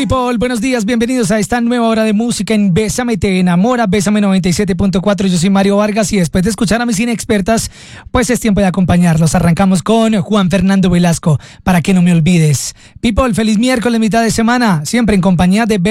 people, buenos días, bienvenidos a esta nueva hora de música en Bésame Te Enamora, Bésame 97.4. Yo soy Mario Vargas y después de escuchar a mis inexpertas, pues es tiempo de acompañarlos. Arrancamos con Juan Fernando Velasco, Para que no me olvides. People, feliz miércoles, mitad de semana, siempre en compañía de